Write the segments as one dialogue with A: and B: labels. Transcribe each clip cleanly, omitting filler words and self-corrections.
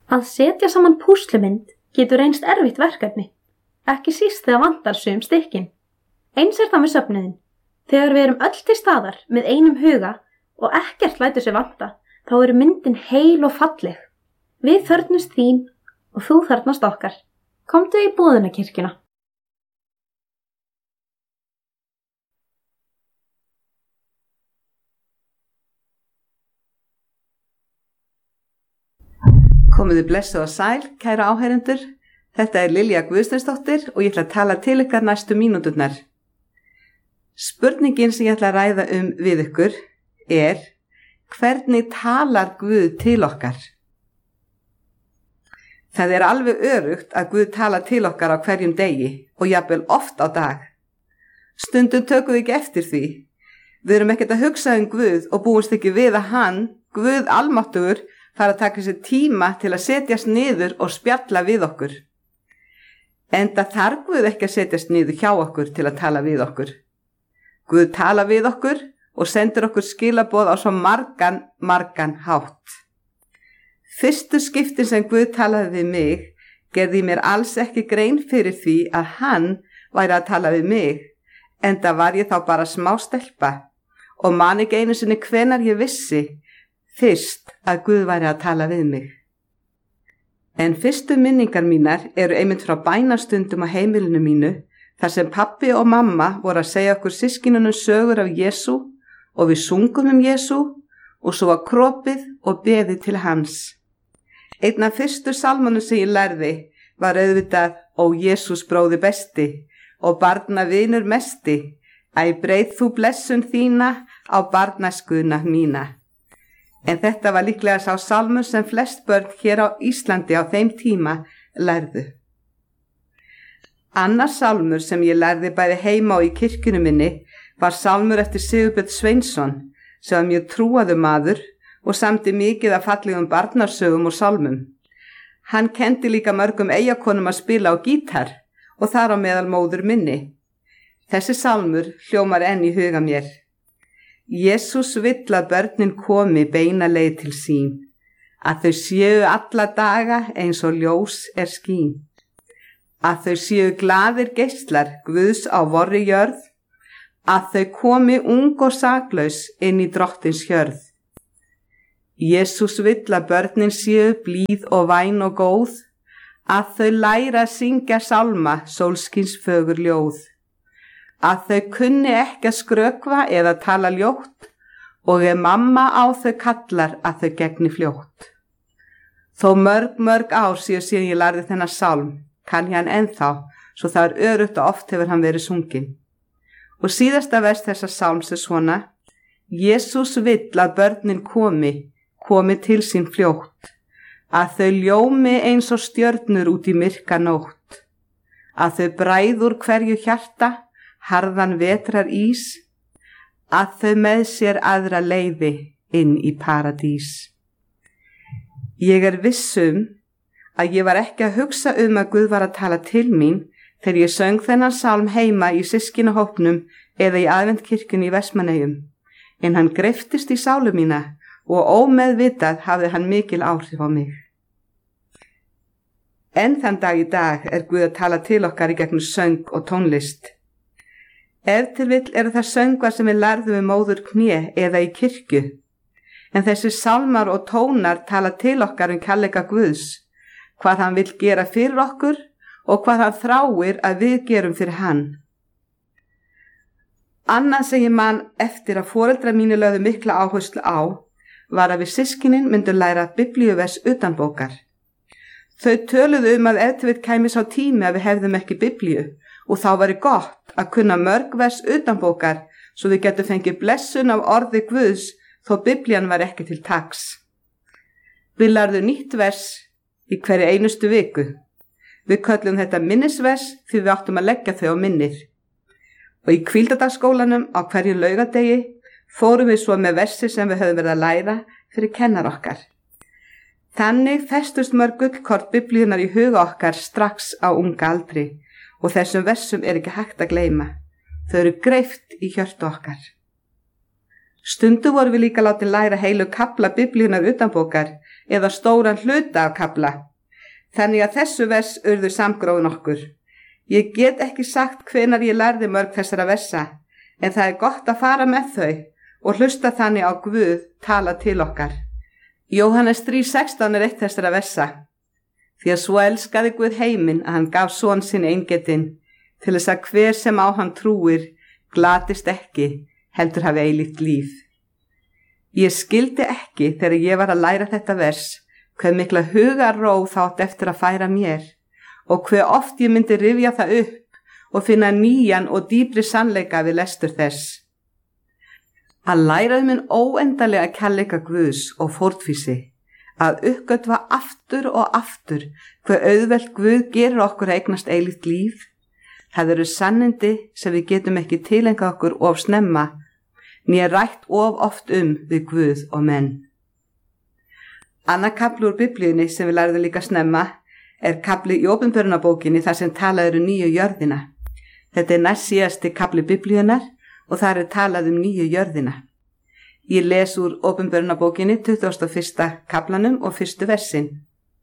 A: Að setja saman púslumynd getur reynst erfitt verkefni, ekki síst þegar vantar sum stykkin. Eins það með söfnuðinn. Þegar við erum öll til staðar með einum huga og ekkert lætur sig vanta, þá myndin heil og falleg. Við þörfnumst þín og þú þarfnast okkar. Komdu í boðunarkirkjuna.
B: Komiði blessuð og sæl, kæra áheyrendur. Þetta Lilja Guðsteinsdóttir og ég ætla að tala til ykkar næstu mínúturnar. Spurningin sem ég ætla að ræða við ykkur hvernig talar Guð til okkar? Það alveg örugt að Guð talar til okkar á hverjum degi og jafnvel oft á dag. Stundum tökum við ekki eftir því. Við erum ekkert að hugsa Guð og búumst ekki við að hann, Guð almáttugur, fara að taka sér tíma til að setjast niður og spjalla við okkur. Enda þarf Guð ekki að setjast niður hjá okkur til að tala við okkur. Guð tala við okkur og sendir okkur skilaboð á svo margan hátt. Fyrstu skiptin sem Guð talaði við mig gerði mér alls ekki grein fyrir því að hann væri að tala við mig, enda var ég þá bara smá stelpa og man ekki einu sinni hvenær ég vissi fyrst að Guð væri að tala við mig. En fyrstu minningar mínar einmitt frá bænastundum á heimilinu mínu, þar sem pabbi og mamma voru að segja okkur systkinunum sögur af Jesú og við sungum Jesú og svo var kropið og beðið til hans. Einn af fyrstu salmunum sem ég lærði var auðvitað Ó Jesús bróði besti og barna vinur mesti, æ breið þú blessun þína á barnaskuna mína. En þetta var líklega sá salmur sem flest börn hér á Íslandi á þeim tíma lærðu. Annar salmur sem ég lærði bæði heima og í kirkjunni minni var salmur eftir Sigurbjörn Sveinsson, sem var mjög trúaður maður og samdi mikið af fallegum barnarsögum og salmum. Hann kenndi líka mörgum eyjakonum að spila á gítar og þar á meðal móður minni. Þessi salmur hljómar enn í huga mér. Jesús vill að börnin komi beina leið til sín, að þau séu alla daga eins og ljós skín, að þau séu glaðir geislar Guðs á vorri jörð, að þau komi ung og saklaus inn í drottins hjörð. Jesús vill að börnin séu blíð og væn og góð, að þau læra að syngja sálma sólskins fögur ljóð, að þau kunni ekki að skrökva eða tala ljótt og mamma á þau kallar að þau gegni fljótt. Þó mörg ár síðan ég lærði þennan sálm, kann ég hann ennþá, svo það örugt og oft hefur hann verið sunginn. Og síðasta vers þessa sálms svona: Jesús vill að börnin komi til sín fljótt, að þau ljómi eins og stjörnur út í myrka nótt, að þau bræð úr hverju hjarta harðan vetrar ís, að þau með sér aðra leiði inn í paradís. Ég viss að ég var ekki að hugsa að Guð var að tala til mín þegar ég söng þennan sálm heima í systkinahópnum eða í aðventkirkjunni í Vestmannaeyjum, en hann greiftist í sálu mína og ómeðvitað hafði hann mikil áhrif á mig. En þann dag í dag Guð að tala til okkar í gegnum söng og tónlist. Ef til vill það söngvar sem við lærðum við móður kné eða í kirkju, en þessi sálmar og tónar tala til okkar kærleika Guðs, hvað hann vill gera fyrir okkur og hvað hann þráir að við gerum fyrir hann. Annað sem ég man eftir að foreldrar mínir lögðu mikla áherslu á var að við systkinin myndum læra biblíuvers utanbókar. Þau töluðu að ef til vill kæmi sá tími að við hefðum ekki biblíu og þá væri gott að kunna mörg vers utanbókar svo við getum fengið blessun af orði Guðs þó biblían var ekki til taks. Við lærðum nýtt vers í hverju einustu viku. Við köllum þetta minnisvers því við áttum að leggja þau á minnið. Og í hvíldadagsskólanum á hverju laugadegi fórum við svo með versi sem við höfum verið að læra fyrir kennar okkar. Þannig festust mörg gullkort biblíunar í huga okkar strax á unga aldri og þessum versum ekki hægt að gleyma. Þau eru greift í hjörtu okkar. Stundu vorum við líka látið læra heilu kafla biblíunnar utanbókar eða stóran hluta af kafla. Þannig að þessu vers urðu samgróin okkur. Ég get ekki sagt hvenær ég lærði mörg þessara versa, en það er gott að fara með þau og hlusta þannig á Guð tala til okkar. Jóhannes 3:16 er eitt þessara versa. Því að svo elskaði Guð heiminn að hann gaf son sinn eingetinn, til þess að hver sem á hann trúir glatist ekki, heldur hafi eilíft líf. Ég skildi ekki þegar ég var að læra þetta vers, hve mikla hugarró þátt eftir að færa mér og hve oft ég myndi rifja það upp og finna nýjan og dýpri sannleika við lestur þess. Að læra minn óendanlega kærleika Guðs og fórnfýsi, að uppgötva aftur og aftur hve auðvelt Guð gerir okkur að eignast eilíft líf, það eru sannindi sem við getum ekki tilengað okkur of snemma, né rætt of oft við Guð og menn. Annar kafli úr biblíunni sem við lærðum líka snemma er kafli í Opinberunarbókinni þar sem talað nýju jörðina. Þetta er næst síðasti kafli biblíunnar og þar er talað nýju jörðina. Ég les úr Opinberunarbókinni 21. kaflanum og 1. versin.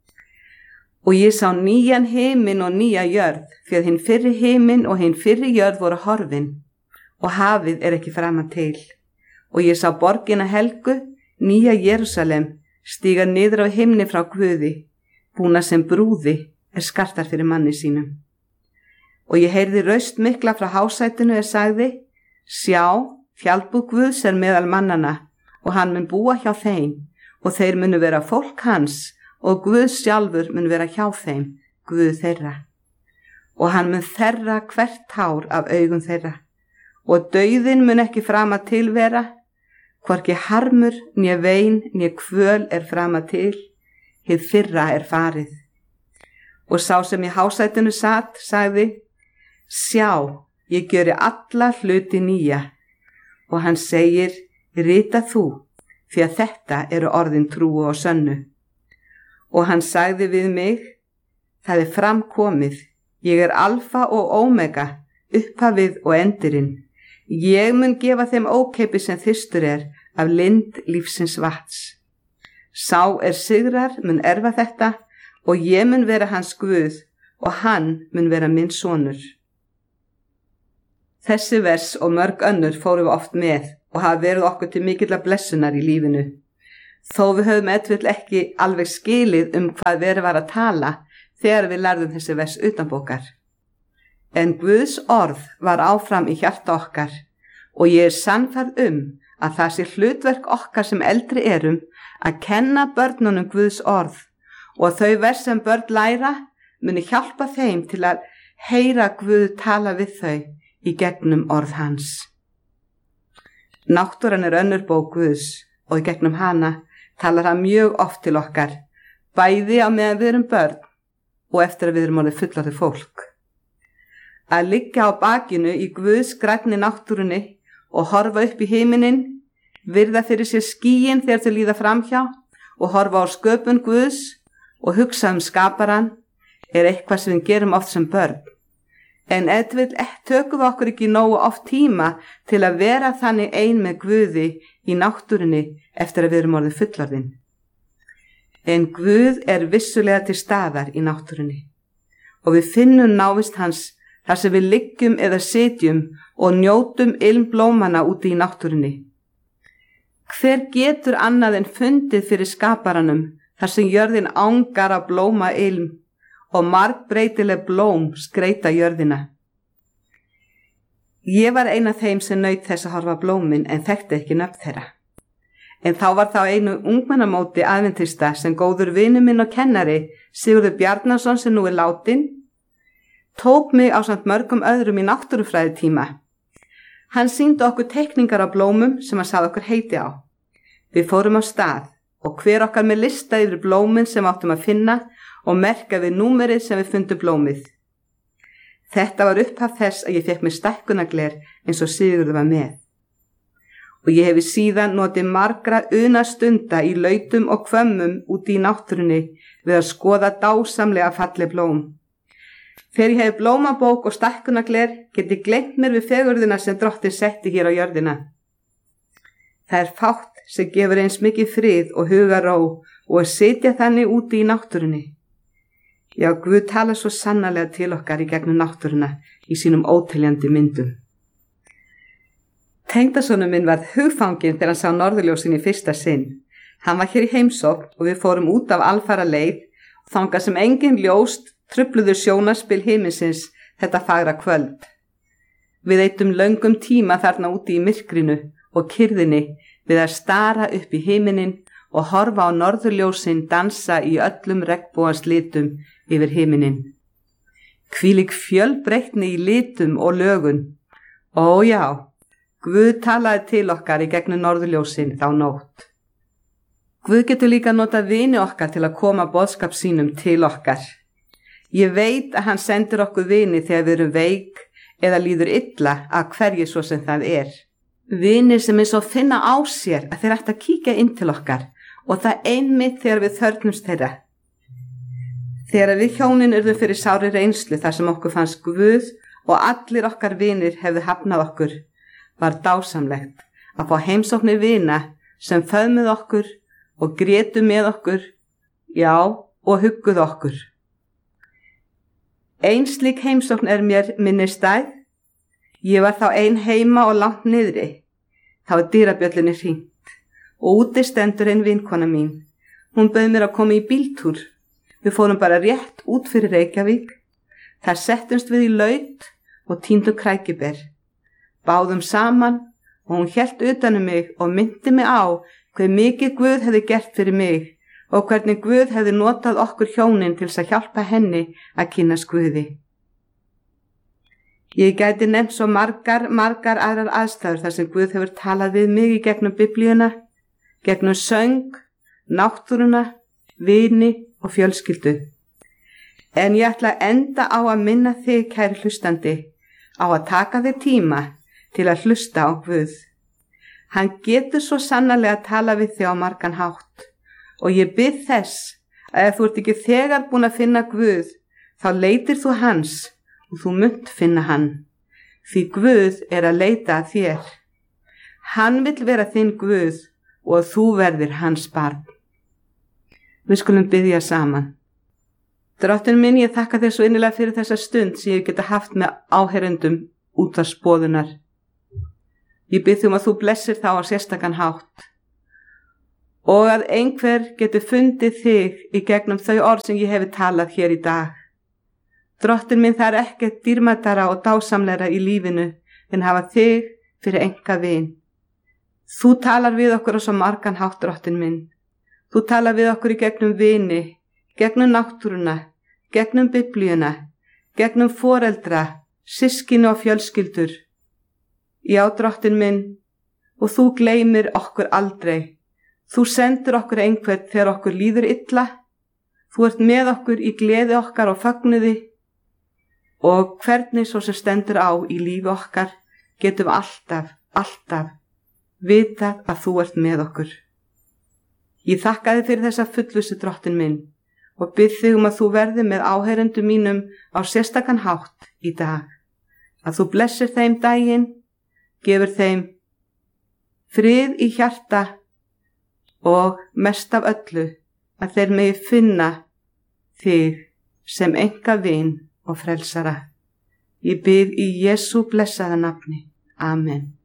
B: Og ég sá nýjan himinn og nýja jörð, því að hinn fyrri himinn og hinn fyrri jörð voru horfin, og hafið er ekki framan til. Og ég sá borgina helgu, nýja Jerúsalem, stíga niður á himni frá Guði, búna sem brúði er skartar fyrir manni sínum. Og ég heyrði raust mikla frá hásætinu sagði, sjá, fjallbúð Guðs er meðal mannana, og hann mun búa hjá þeim, og þeir munu vera fólk hans, og Guð sjálfur mun vera hjá þeim, Guð þeirra. Og hann mun þerra hvert hár af augum þeirra, og dauðinn mun ekki frama til vera, hvorki harmur, né vein, né kvöl er frama til, hið fyrra er farið. Og sá sem í hásætinu sat, sagði, sjá, ég gjöri alla hluti nýja. Og hann segir, rita þú, því að þetta eru orðin trúu og sönnu. Og hann sagði við mig, það er framkomið, ég er alfa og omega, upphafið og endirinn. Ég mun gefa þeim ókeypis sem þyrstur er af lind lífsins vatns. Sá er sigrar mun erfa þetta og ég mun vera hans Guð og hann mun vera minn sonur. Þessi vers og mörg önnur fórum við oft með og hafa verið okkur til mikilla blessunar í lífinu. Þó við höfum etvill ekki alveg skilið hvað verið var að tala þegar við lærðum þessi vers utanbókar. En Guðs orð var áfram í hjarta okkar og ég er sannfærð að það sé hlutverk okkar sem eldri erum að kenna börnunum Guðs orð og þau vers sem börn læra muni hjálpa þeim til að heyra Guð tala við þau í gegnum orð hans. Náttúran er önnur bók Guðs og í gegnum hana talar hann mjög oft til okkar, bæði á meðan við erum börn og eftir að við erum orðið fullorðið fólk. Að liggja á bakinu í Guðs grænni náttúrunni og horfa upp í himininn, virða fyrir sér skýin þegar þau líða framhjá og horfa á sköpun Guðs og hugsa skaparann er eitthvað sem við gerum oft sem börn. En tökum við okkur ekki nógu oft tíma til að vera þannig ein með Guði í náttúrunni eftir að við erum orðið fullorðin. En Guð er vissulega til staðar í náttúrunni og við finnum návist hans þar sem við liggjum eða sitjum og njótum ilmblómana úti í náttúrunni. Hver getur annað en fundið fyrir skaparanum þar sem jörðin angar af blóma ilm og margbreytileg blóm skreita jörðina. Ég var ein af þeim sem naut þess að horfa blómin en þekkti ekki nöfn þeirra. En þá var þá einu ungmennamóti aðventista sem góður vinur minn og kennari, Sigurður Bjarnason sem nú er látinn, tók mig ásamt mörgum öðrum í náttúrufræðitíma. Hann sýndi okkur teikningar af blómum sem hann sagði okkur heiti á. Við fórum á stað og hver okkar með lista yfir blómin sem áttum að finna og merka við númerið sem við fundum blómið. Þetta var upphaf þess að ég fekk mér stækkunargler eins og Sigurður var með. Og ég hefi síðan notið margra unastunda í lautum og hvömmum úti í náttúrunni við að skoða dásamlega falleg blóm. Þegar ég hefi blómabók og stækkunargler get ég gleymt mér við fegurðina sem Drottinn setti hér á jörðina. Það er fátt sem gefur eins mikið frið og hugarró og að sitja þannig úti í náttúrunni. Já, Guð talar svo sannarlega til okkar í gegnum náttúruna í sínum óteljandi myndum. Tengdasonur minn varð hugfanginn þegar hann sá norðurljósin í fyrsta sinn. Hann var hér í heimsókn og við fórum út af alfara leið, þangað sem engin ljóst trufluðu sjónarspil himinsins þetta fagra kvöld. Við eyddum löngum tíma þarna úti í myrkrinu og kyrrðinni við að stara upp í himinin og horfa á norðurljósin dansa í öllum regnbogans litum yfir himinin. Hvílík fjölbreytni í litum og lögun. Ó já, Guð talaði til okkar í gegnum norðurljósin þá nótt. Guð getur líka notað vini okkar til að koma boðskap sínum til okkar. Ég veit að hann sendir okkur vini þegar við erum veik eða líður illa að hverju svo sem það er. Vinir sem eins og finna á sér að þeir ættu að kíkja inn til okkar og það einmitt þegar við þörfnumst þeirra. Þegar við hjónin urðum fyrir sári reynslu þar sem okkur fannst Guð og allir okkar vinir hefðu hafnað okkur, var dásamlegt að fá heimsóknir vina sem föðmuð okkur og grétu með okkur, já, og hugguð okkur. Ein slík heimsókn er mér minnisstæð. Ég var þá ein heima og langt niðri. Þá var dyrabjöllunni hringt og úti stendur ein vinkona mín. Hún bauð mér að koma í bíltúr. Við fórum bara rétt út fyrir Reykjavík. Þar settumst við í laut og tíndum krækiber. Báðum saman og hún hélt utan mig og myndi mig á hve mikið Guð hefði gert fyrir mig og hvernig Guð hefði notað okkur hjónin til þess að hjálpa henni að kynnast Guði. Ég gæti nefnt svo margar aðrar aðstæður þar sem Guð hefur talað við mig í gegnum Biblíuna, gegnum söng, náttúruna, vini og fjölskyldu. En ég ætla að enda á að minna þig, kæri hlustandi, á að taka þig tíma til að hlusta á Guð. Hann getur svo sannarlega að tala við þig á margan hátt og ég bið þess að ef þú ert ekki þegar búin að finna Guð, þá leitir þú hans og þú munt finna hann, því Guð er að leita að þér. Hann vill vera þinn Guð og þú verðir hans barn. Við skulum biðja saman. Drottinn minn, ég þakka þér svo innilega fyrir þessa stund sem ég geta haft með áheyrendum útvarpsboðunar. Ég bið um að þú blessir þá á sérstakan hátt og að einhver getur fundið þig í gegnum þau orð sem ég hefi talað hér í dag. Drottinn minn, það er ekkert dýrmætara og dásamlegra í lífinu en hafa þig fyrir enga vin. Þú talar við okkur á svo margan hátt, Drottinn minn. Þú talar við okkur í gegnum vini, gegnum náttúruna, gegnum Biblíuna, gegnum foreldra, systkini og fjölskyldur. Já, Drottinn minn, og þú gleymir okkur aldrei. Þú sendir okkur einhvern þegar okkur líður illa. Þú ert með okkur í gleði okkar og fögnuði og hvernig svo sem stendur á í lífi okkar getum alltaf vitað að þú ert með okkur. Ég þakka þig fyrir þessa fullvissu, Drottinn minn, og bið þig að þú verði með áheyrendum mínum á sérstakan hátt í dag. Að þú blessir þeim daginn, gefur þeim frið í hjarta og mest af öllu að þeir megi finna þig sem enga vin og frelsara. Ég bið í Jesú blessaða nafni. Amen.